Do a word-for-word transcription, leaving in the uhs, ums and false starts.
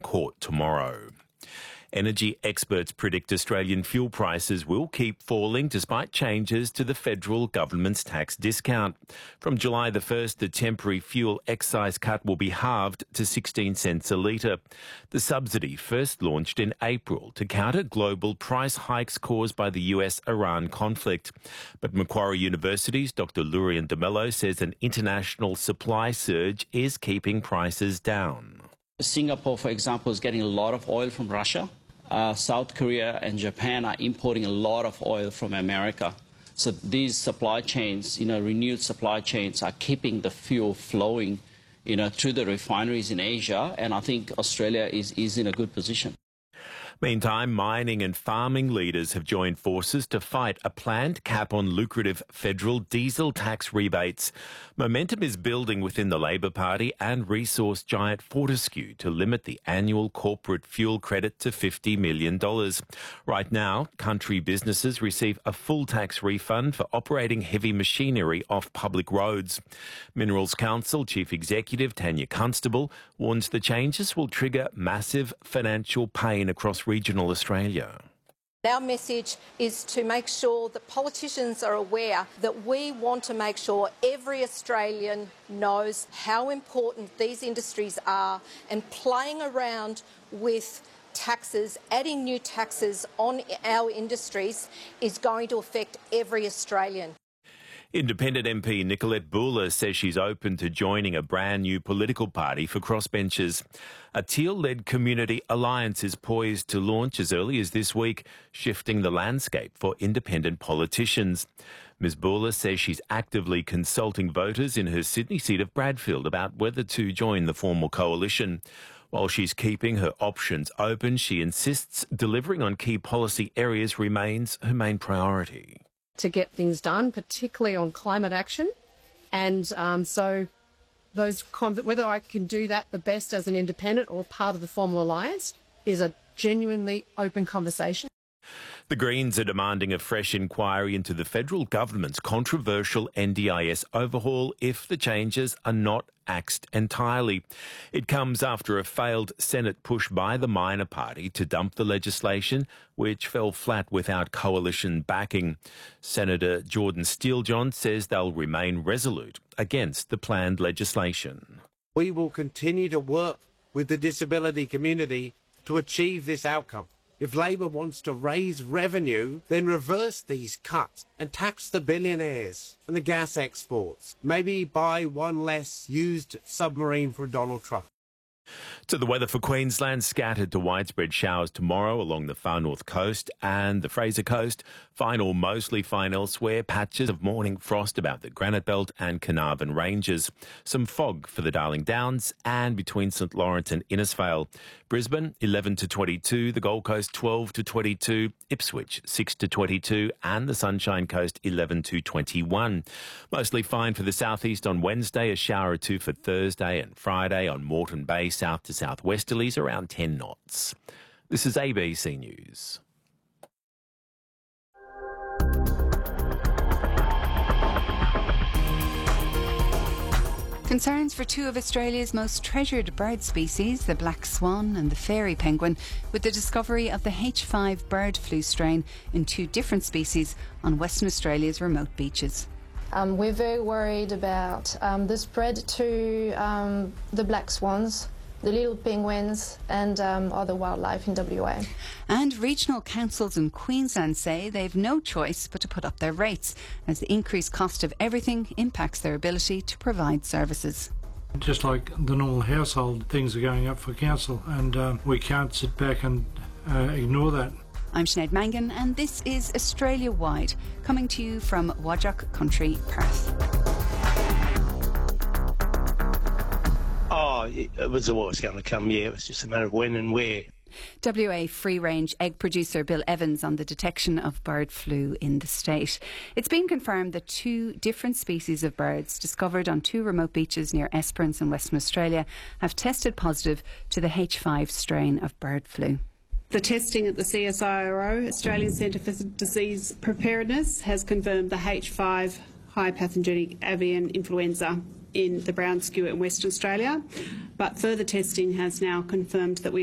court tomorrow. Energy experts predict Australian fuel prices will keep falling despite changes to the federal government's tax discount. From July the first, the temporary fuel excise cut will be halved to sixteen cents a litre. The subsidy first launched in April to counter global price hikes caused by the U S Iran conflict. But Macquarie University's Doctor Lurian de Mello says an international supply surge is keeping prices down. Singapore, for example, is getting a lot of oil from Russia. Uh, South Korea and Japan are importing a lot of oil from America. So these supply chains, you know, renewed supply chains are keeping the fuel flowing, you know, through the refineries in Asia. And I think Australia is, is in a good position. Meantime, mining and farming leaders have joined forces to fight a planned cap on lucrative federal diesel tax rebates. Momentum is building within the Labor Party and resource giant Fortescue to limit the annual corporate fuel credit to fifty million dollars. Right now, country businesses receive a full tax refund for operating heavy machinery off public roads. Minerals Council Chief Executive Tanya Constable warns the changes will trigger massive financial pain across regional Australia. Our message is to make sure that politicians are aware that we want to make sure every Australian knows how important these industries are, and playing around with taxes, adding new taxes on our industries is going to affect every Australian. Independent M P Nicolette Buller says she's open to joining a brand new political party for crossbenchers. A Teal-led community alliance is poised to launch as early as this week, shifting the landscape for independent politicians. Miz Buller says she's actively consulting voters in her Sydney seat of Bradfield about whether to join the formal coalition. While she's keeping her options open, she insists delivering on key policy areas remains her main priority. To get things done, particularly on climate action. And um, so those whether I can do that the best as an independent or part of the formal alliance is a genuinely open conversation. The Greens are demanding a fresh inquiry into the federal government's controversial N D I S overhaul if the changes are not axed entirely. It comes after a failed Senate push by the minor party to dump the legislation, which fell flat without coalition backing. Senator Jordan Steelejohn says they'll remain resolute against the planned legislation. We will continue to work with the disability community to achieve this outcome. If Labor wants to raise revenue, then reverse these cuts and tax the billionaires and the gas exports. Maybe buy one less used submarine for Donald Trump. To the weather for Queensland, scattered to widespread showers tomorrow along the far north coast and the Fraser Coast. Fine or mostly fine elsewhere. Patches of morning frost about the Granite Belt and Carnarvon Ranges. Some fog for the Darling Downs and between St Lawrence and Innisfail. Brisbane, eleven to twenty-two. The Gold Coast, twelve to twenty-two. Ipswich, six to twenty-two. And the Sunshine Coast, eleven to twenty-one. Mostly fine for the southeast on Wednesday. A shower or two for Thursday and Friday on Moreton Bay, south to southwesterlies around ten knots. This is A B C News. Concerns for two of Australia's most treasured bird species, the black swan and the fairy penguin, with the discovery of the H five bird flu strain in two different species on Western Australia's remote beaches. Um, we're very worried about um, the spread to um, the black swans, the little penguins and um, other wildlife in W A. And regional councils in Queensland say they've no choice but to put up their rates as the increased cost of everything impacts their ability to provide services. Just like the normal household, things are going up for council and uh, we can't sit back and uh, ignore that. I'm Sinead Mangan and this is Australia Wide, coming to you from Whadjuk Country, Perth. Oh, it was always going to come, yeah. It was just a matter of when and where. W A free-range egg producer Bill Evans on the detection of bird flu in the state. It's been confirmed that two different species of birds discovered on two remote beaches near Esperance in Western Australia have tested positive to the H five strain of bird flu. The testing at the C S I R O, Australian Centre for Disease Preparedness, has confirmed the H five high pathogenic avian influenza in the brown skewett in Western Australia, but further testing has now confirmed that we